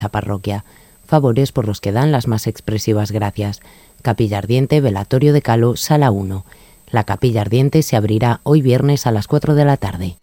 parroquia. Favores por los que dan las más expresivas gracias. Capilla Ardiente, velatorio de Calo, sala 1. La capilla ardiente se abrirá hoy viernes a las 4 de la tarde.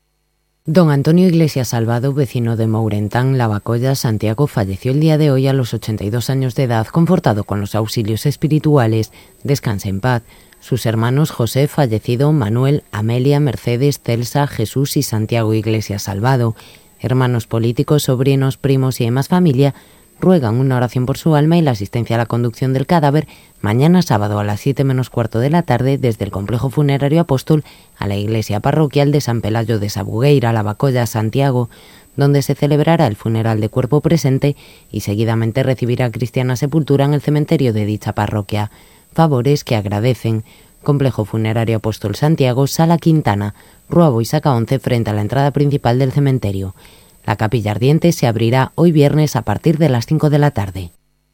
Don Antonio Iglesias Salvado, vecino de Mourentán, Lavacolla, Santiago, falleció el día de hoy a los 82 años de edad, confortado con los auxilios espirituales. Descanse en paz. Sus hermanos José, fallecido, Manuel, Amelia, Mercedes, Celsa, Jesús y Santiago Iglesias Salvado. Hermanos políticos, sobrinos, primos y demás familia ruegan una oración por su alma y la asistencia a la conducción del cadáver mañana sábado a las 7 menos cuarto de la tarde desde el complejo funerario Apóstol a la iglesia parroquial de San Pelayo de Sabugueira, Lavacolla, Santiago, donde se celebrará el funeral de cuerpo presente y seguidamente recibirá cristiana sepultura en el cementerio de dicha parroquia. Favores que agradecen. Complejo funerario Apóstol Santiago, Sala Quintana, Rua Boisaca 11, frente a la entrada principal del cementerio. La capilla ardiente se abrirá hoy viernes a partir de las 5 de la tarde.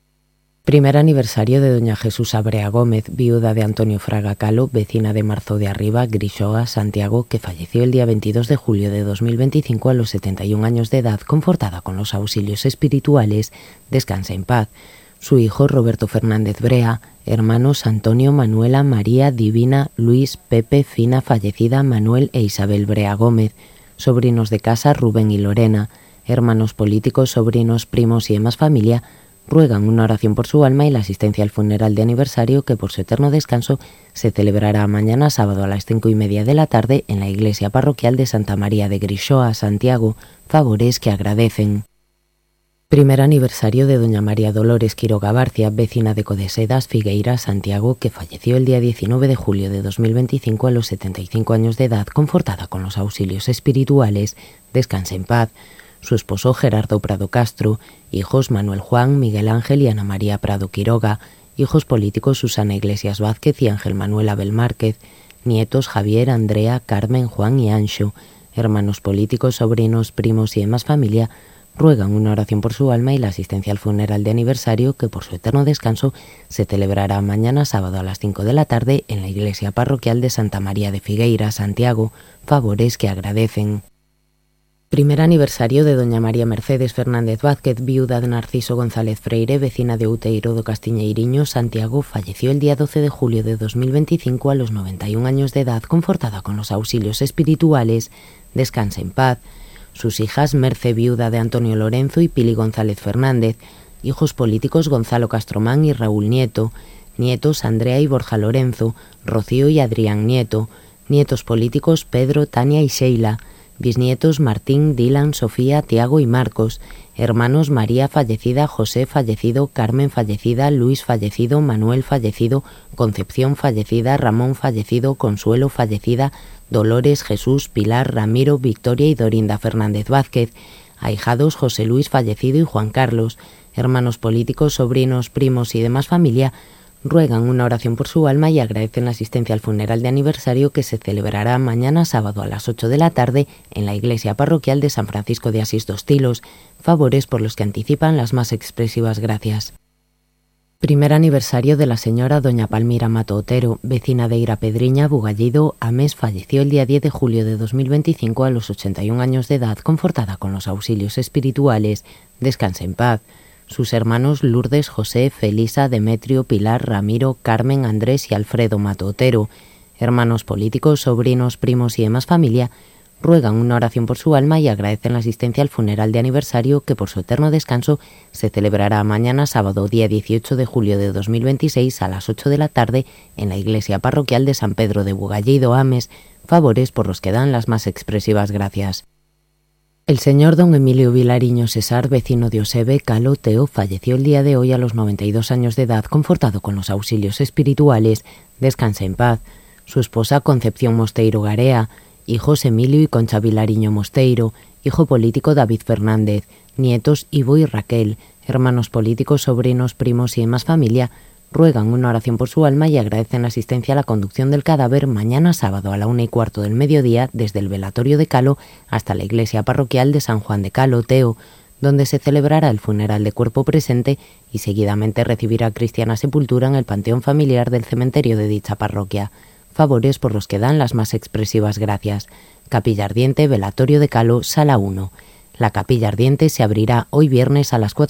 Primer aniversario de doña Jesús Brea Gómez, viuda de Antonio Fraga Calo, vecina de Marzo de Arriba, Grixoa, Santiago, que falleció el día 22 de julio de 2025 a los 71 años de edad, confortada con los auxilios espirituales. Descanse en paz. Su hijo Roberto Fernández Brea, hermanos Antonio, Manuela, María, Divina, Luis, Pepe, Fina, fallecida, Manuel e Isabel Brea Gómez. Sobrinos de casa Rubén y Lorena, hermanos políticos, sobrinos, primos y demás familia, ruegan una oración por su alma y la asistencia al funeral de aniversario que por su eterno descanso se celebrará mañana sábado a las 5:30 de la tarde en la iglesia parroquial de Santa María de Grixoa, Santiago. Favores que agradecen. Primer aniversario de doña María Dolores Quiroga Barcia, vecina de Codesedas, Figueira, Santiago, que falleció el día 19 de julio de 2025 a los 75 años de edad, confortada con los auxilios espirituales. Descanse en paz. Su esposo Gerardo Prado Castro, hijos Manuel Juan, Miguel Ángel y Ana María Prado Quiroga, hijos políticos Susana Iglesias Vázquez y Ángel Manuel Abel Márquez, nietos Javier, Andrea, Carmen, Juan y Anxo, hermanos políticos, sobrinos, primos y demás familia, ruegan una oración por su alma y la asistencia al funeral de aniversario que por su eterno descanso se celebrará mañana sábado a las 5 de la tarde en la iglesia parroquial de Santa María de Figueira, Santiago. Favores que agradecen. Primer aniversario de doña María Mercedes Fernández Vázquez, viuda de Narciso González Freire, vecina de Outeiro do Castiñeiriño, Santiago, falleció el día 12 de julio de 2025 a los 91 años de edad, confortada con los auxilios espirituales. Descanse en paz. Sus hijas Merce, viuda de Antonio Lorenzo, y Pili González Fernández, hijos políticos Gonzalo Castromán y Raúl Nieto, nietos Andrea y Borja Lorenzo, Rocío y Adrián Nieto, nietos políticos Pedro, Tania y Sheila, bisnietos Martín, Dylan, Sofía, Tiago y Marcos, hermanos María fallecida, José fallecido, Carmen fallecida, Luis fallecido, Manuel fallecido, Concepción fallecida, Ramón fallecido, Consuelo fallecida, Dolores, Jesús, Pilar, Ramiro, Victoria y Dorinda Fernández Vázquez, ahijados José Luis fallecido y Juan Carlos, hermanos políticos, sobrinos, primos y demás familia, ruegan una oración por su alma y agradecen la asistencia al funeral de aniversario que se celebrará mañana sábado a las 8 de la tarde en la iglesia parroquial de San Francisco de Asís dos Tilos. Favores por los que anticipan las más expresivas gracias. Primer aniversario de la señora doña Palmira Mato Otero, vecina de Irapedriña, Bugallido, Ames, falleció el día 10 de julio de 2025 a los 81 años de edad, confortada con los auxilios espirituales. Descanse en paz. Sus hermanos Lourdes, José, Felisa, Demetrio, Pilar, Ramiro, Carmen, Andrés y Alfredo Mato Otero, hermanos políticos, sobrinos, primos y demás familia, ruegan una oración por su alma y agradecen la asistencia al funeral de aniversario que por su eterno descanso se celebrará mañana sábado día 18 de julio de 2026 a las 8 de la tarde en la iglesia parroquial de San Pedro de Bugallido, Ames. Favores por los que dan las más expresivas gracias. El señor don Emilio Vilariño Cesar, vecino de Osebe, Calo, Teo, falleció el día de hoy a los 92 años de edad, confortado con los auxilios espirituales. Descanse en paz. Su esposa Concepción Mosteiro Garea, hijos Emilio y Concha Vilariño Mosteiro, hijo político David Fernández, nietos Ivo y Raquel, hermanos políticos, sobrinos, primos y demás familia, ruegan una oración por su alma y agradecen la asistencia a la conducción del cadáver mañana sábado a la 1:15 del mediodía desde el velatorio de Calo hasta la iglesia parroquial de San Juan de Calo, Teo, donde se celebrará el funeral de cuerpo presente y seguidamente recibirá cristiana sepultura en el panteón familiar del cementerio de dicha parroquia. Favores por los que dan las más expresivas gracias. Capilla Ardiente, velatorio de Calo, sala 1. La capilla ardiente se abrirá hoy viernes a las 4